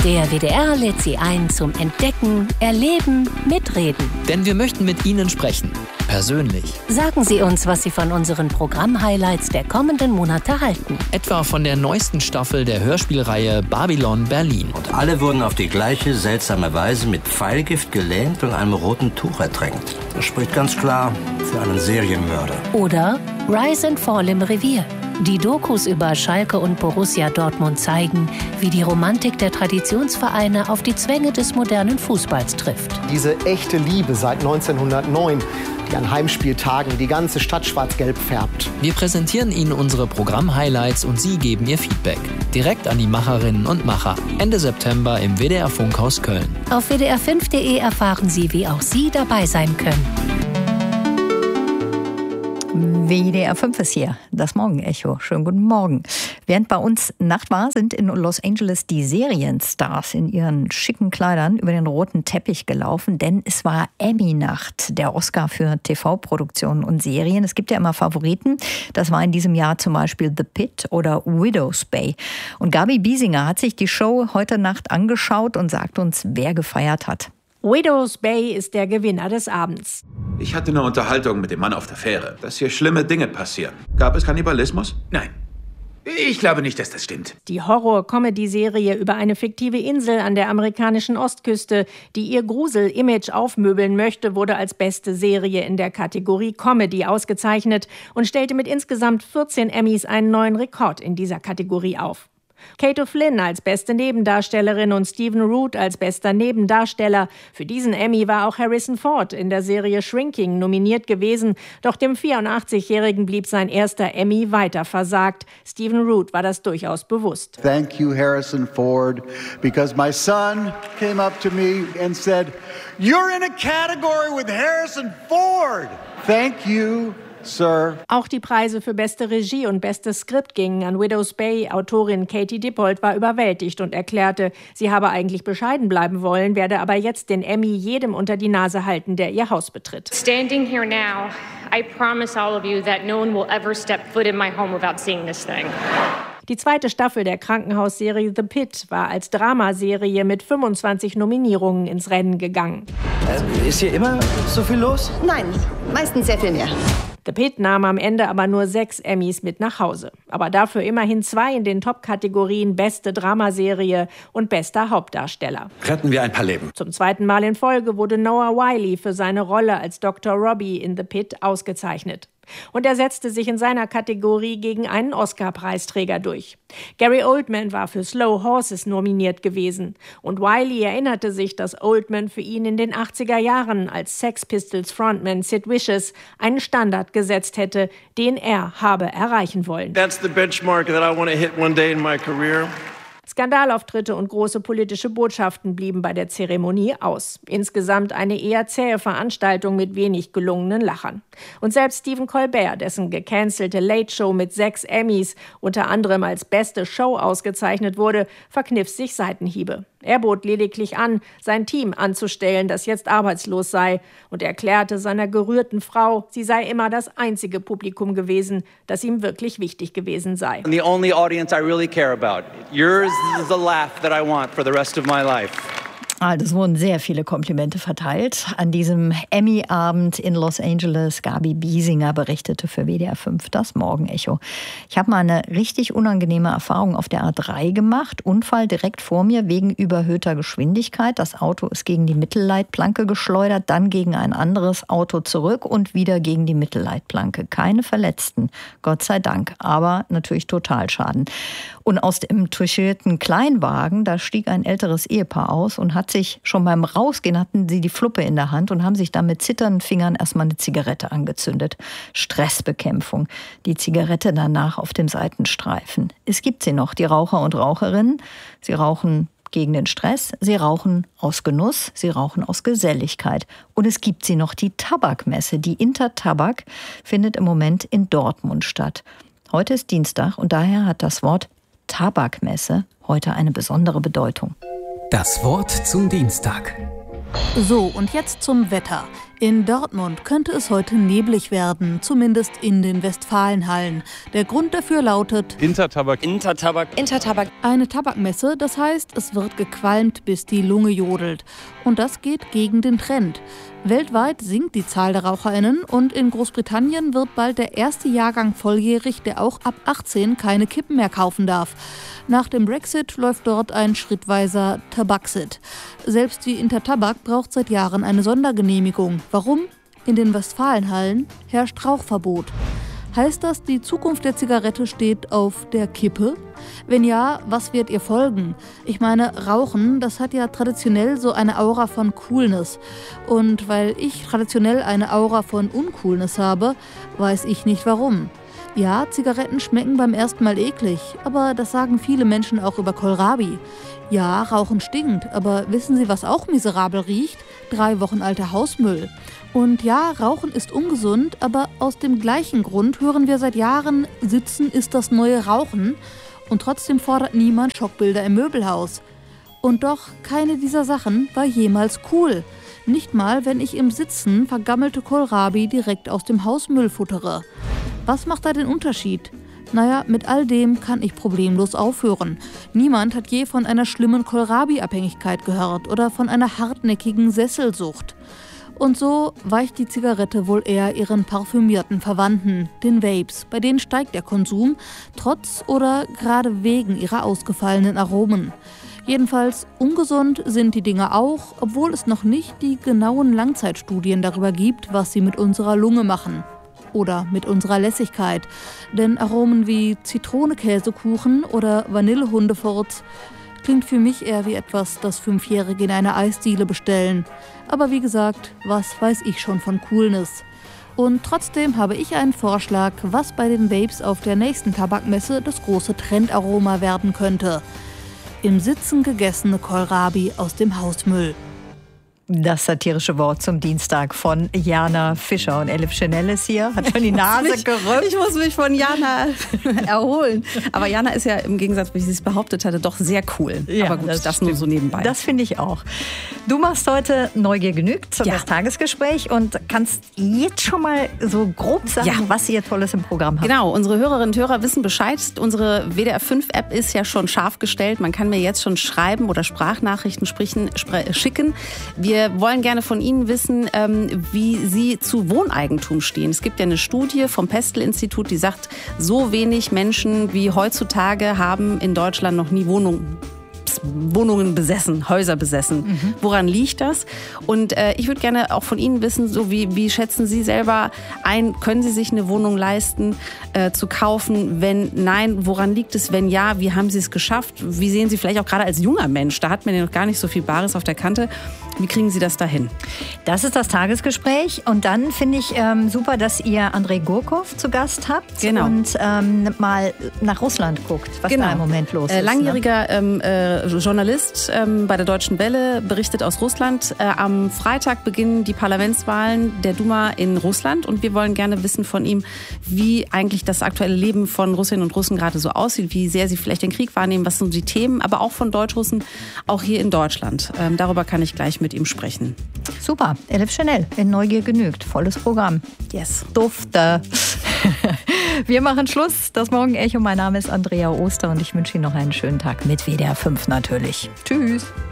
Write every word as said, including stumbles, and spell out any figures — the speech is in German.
Der W D R lädt Sie ein zum Entdecken, Erleben, Mitreden. Denn wir möchten mit Ihnen sprechen. Persönlich. Sagen Sie uns, was Sie von unseren Programm-Highlights der kommenden Monate halten. Etwa von der neuesten Staffel der Hörspielreihe Babylon Berlin. Und alle wurden auf die gleiche seltsame Weise mit Pfeilgift gelähmt und einem roten Tuch ertränkt. Das spricht ganz klar für einen Serienmörder. Oder Rise and Fall im Revier. Die Dokus über Schalke und Borussia Dortmund zeigen, wie die Romantik der Traditionsvereine auf die Zwänge des modernen Fußballs trifft. Diese echte Liebe seit neunzehnhundertneun, die an Heimspieltagen die ganze Stadt schwarz-gelb färbt. Wir präsentieren Ihnen unsere Programm-Highlights und Sie geben Ihr Feedback. Direkt an die Macherinnen und Macher. Ende September im W D R Funkhaus Köln. Auf w d r fünf punkt de erfahren Sie, wie auch Sie dabei sein können. W D R fünf ist hier, das Morgenecho. Schönen guten Morgen. Während bei uns Nacht war, sind in Los Angeles die Serienstars in ihren schicken Kleidern über den roten Teppich gelaufen, denn es war Emmy-Nacht, der Oscar für T V-Produktionen und Serien. Es gibt ja immer Favoriten. Das war in diesem Jahr zum Beispiel The Pitt oder Widow's Bay. Und Gabi Biesinger hat sich die Show heute Nacht angeschaut und sagt uns, wer gefeiert hat. Widow's Bay ist der Gewinner des Abends. Ich hatte eine Unterhaltung mit dem Mann auf der Fähre, dass hier schlimme Dinge passieren. Gab es Kannibalismus? Nein. Ich glaube nicht, dass das stimmt. Die Horror-Comedy-Serie über eine fiktive Insel an der amerikanischen Ostküste, die ihr Grusel-Image aufmöbeln möchte, wurde als beste Serie in der Kategorie Comedy ausgezeichnet und stellte mit insgesamt vierzehn Emmys einen neuen Rekord in dieser Kategorie auf. Kate O'Flynn als beste Nebendarstellerin und Stephen Root als bester Nebendarsteller. Für diesen Emmy war auch Harrison Ford in der Serie Shrinking nominiert gewesen. Doch dem vierundachtzigjährigen blieb sein erster Emmy weiter versagt. Stephen Root war das durchaus bewusst. Thank you, Harrison Ford, because my son came up to me and said, "You're in a category with Harrison Ford." Thank you. Sir. Auch die Preise für beste Regie und bestes Skript gingen an Widow's Bay. Autorin Katie Dippold war überwältigt und erklärte, sie habe eigentlich bescheiden bleiben wollen, werde aber jetzt den Emmy jedem unter die Nase halten, der ihr Haus betritt. Standing here now, I promise all of you that no one will ever step foot in my home without seeing this thing. Die zweite Staffel der Krankenhausserie The Pitt war als Dramaserie mit fünfundzwanzig Nominierungen ins Rennen gegangen. Äh, ist hier immer so viel los? Nein, meistens sehr viel mehr. The Pitt nahm am Ende aber nur sechs Emmys mit nach Hause. Aber dafür immerhin zwei in den Top-Kategorien Beste Dramaserie und Bester Hauptdarsteller. Retten wir ein paar Leben. Zum zweiten Mal in Folge wurde Noah Wyle für seine Rolle als Doktor Robbie in The Pitt ausgezeichnet. Und er setzte sich in seiner Kategorie gegen einen Oscar-Preisträger durch. Gary Oldman war für Slow Horses nominiert gewesen. Und Wiley erinnerte sich, dass Oldman für ihn in den achtziger Jahren als Sex Pistols Frontman Sid Vicious einen Standard gesetzt hätte, den er habe erreichen wollen. That's the benchmark that I want to hit one day in my career. Skandalauftritte und große politische Botschaften blieben bei der Zeremonie aus. Insgesamt eine eher zähe Veranstaltung mit wenig gelungenen Lachern. Und selbst Stephen Colbert, dessen gecancelte Late Show mit sechs Emmys unter anderem als beste Show ausgezeichnet wurde, verkniff sich Seitenhiebe. Er bot lediglich an, sein Team anzustellen, das jetzt arbeitslos sei, und erklärte seiner gerührten Frau, sie sei immer das einzige Publikum gewesen, das ihm wirklich wichtig gewesen sei. The only audience I really care about. Yours is the laugh that I want for the rest of my life. Also es wurden sehr viele Komplimente verteilt an diesem Emmy-Abend in Los Angeles. Gabi Biesinger berichtete für W D R fünf das Morgenecho. Ich habe mal eine richtig unangenehme Erfahrung auf der A drei gemacht. Unfall direkt vor mir wegen überhöhter Geschwindigkeit. Das Auto ist gegen die Mittelleitplanke geschleudert, dann gegen ein anderes Auto zurück und wieder gegen die Mittelleitplanke. Keine Verletzten, Gott sei Dank, aber natürlich Totalschaden. Und aus dem touchierten Kleinwagen, da stieg ein älteres Ehepaar aus und hat sich schon beim Rausgehen, hatten sie die Fluppe in der Hand und haben sich dann mit zitternden Fingern erstmal eine Zigarette angezündet. Stressbekämpfung. Die Zigarette danach auf dem Seitenstreifen. Es gibt sie noch, die Raucher und Raucherinnen. Sie rauchen gegen den Stress, sie rauchen aus Genuss, sie rauchen aus Geselligkeit. Und es gibt sie noch, die Tabakmesse. Die Intertabak findet im Moment in Dortmund statt. Heute ist Dienstag und daher hat das Wort Tabakmesse heute eine besondere Bedeutung. Das Wort zum Dienstag. So, und jetzt zum Wetter. In Dortmund könnte es heute neblig werden, zumindest in den Westfalenhallen. Der Grund dafür lautet Intertabak. Intertabak. Intertabak. Eine Tabakmesse, das heißt, es wird gequalmt, bis die Lunge jodelt. Und das geht gegen den Trend. Weltweit sinkt die Zahl der RaucherInnen und in Großbritannien wird bald der erste Jahrgang volljährig, der auch ab achtzehn keine Kippen mehr kaufen darf. Nach dem Brexit läuft dort ein schrittweiser Tabaxit. Selbst die Intertabak braucht seit Jahren eine Sondergenehmigung. Warum? In den Westfalenhallen herrscht Rauchverbot. Heißt das, die Zukunft der Zigarette steht auf der Kippe? Wenn ja, was wird ihr folgen? Ich meine, Rauchen, das hat ja traditionell so eine Aura von Coolness. Und weil ich traditionell eine Aura von Uncoolness habe, weiß ich nicht warum. Ja, Zigaretten schmecken beim ersten Mal eklig, aber das sagen viele Menschen auch über Kohlrabi. Ja, Rauchen stinkt, aber wissen Sie, was auch miserabel riecht? Drei Wochen alter Hausmüll. Und ja, Rauchen ist ungesund, aber aus dem gleichen Grund hören wir seit Jahren, Sitzen ist das neue Rauchen. Und trotzdem fordert niemand Schockbilder im Möbelhaus. Und doch, keine dieser Sachen war jemals cool. Nicht mal, wenn ich im Sitzen vergammelte Kohlrabi direkt aus dem Hausmüll futtere. Was macht da den Unterschied? Naja, mit all dem kann ich problemlos aufhören. Niemand hat je von einer schlimmen Kohlrabi-Abhängigkeit gehört oder von einer hartnäckigen Sesselsucht. Und so weicht die Zigarette wohl eher ihren parfümierten Verwandten, den Vapes. Bei denen steigt der Konsum, trotz oder gerade wegen ihrer ausgefallenen Aromen. Jedenfalls ungesund sind die Dinge auch, obwohl es noch nicht die genauen Langzeitstudien darüber gibt, was sie mit unserer Lunge machen. Oder mit unserer Lässigkeit. Denn Aromen wie Zitrone-Käsekuchen oder Vanillehundefurz klingt für mich eher wie etwas, das Fünfjährige in einer Eisdiele bestellen. Aber wie gesagt, was weiß ich schon von Coolness? Und trotzdem habe ich einen Vorschlag, was bei den Vapes auf der nächsten Tabakmesse das große Trendaroma werden könnte. Im Sitzen gegessene Kohlrabi aus dem Hausmüll. Das satirische Wort zum Dienstag von Jana Fischer. Und Elif Chanel ist hier, hat schon die Nase mich, gerümpft. Ich muss mich von Jana erholen. Aber Jana ist ja im Gegensatz, wie sie es behauptet hatte, doch sehr cool. Ja, aber gut, das, das nur so nebenbei. Das finde ich auch. Du machst heute Neugier genügt zum ja. Tagesgespräch und kannst jetzt schon mal so grob sagen, ja. was ihr Tolles im Programm habt. Genau, unsere Hörerinnen und Hörer wissen Bescheid. Unsere W D R fünf App ist ja schon scharf gestellt. Man kann mir jetzt schon schreiben oder Sprachnachrichten sprechen, spre- schicken. Wir Wir wollen gerne von Ihnen wissen, wie Sie zu Wohneigentum stehen. Es gibt ja eine Studie vom Pestel-Institut, die sagt, so wenig Menschen wie heutzutage haben in Deutschland noch nie Wohnungen. Wohnungen besessen, Häuser besessen. Mhm. Woran liegt das? Und äh, ich würde gerne auch von Ihnen wissen, so wie, wie schätzen Sie selber ein, können Sie sich eine Wohnung leisten äh, zu kaufen? Wenn nein, woran liegt es? Wenn ja, wie haben Sie es geschafft? Wie sehen Sie vielleicht auch gerade als junger Mensch, da hat man ja noch gar nicht so viel Bares auf der Kante. Wie kriegen Sie das dahin? Das ist das Tagesgespräch. Und dann finde ich ähm, super, dass ihr Andrei Gurkov zu Gast habt genau. und ähm, mal nach Russland guckt, was genau. da im Moment los ist. Äh, langjähriger ne? ähm, äh, Journalist ähm, bei der Deutschen Welle, berichtet aus Russland. Äh, am Freitag beginnen die Parlamentswahlen der Duma in Russland und wir wollen gerne wissen von ihm, wie eigentlich das aktuelle Leben von Russinnen und Russen gerade so aussieht, wie sehr sie vielleicht den Krieg wahrnehmen, was sind die Themen, aber auch von Deutschrussen, auch hier in Deutschland. Ähm, darüber kann ich gleich mit ihm sprechen. Super, Elif Chanel, in Neugier genügt. Volles Programm. Yes. Dufte. Wir machen Schluss. Das Morgen-Echo. Mein Name ist Andrea Oster und ich wünsche Ihnen noch einen schönen Tag mit W D R fünf natürlich. Tschüss.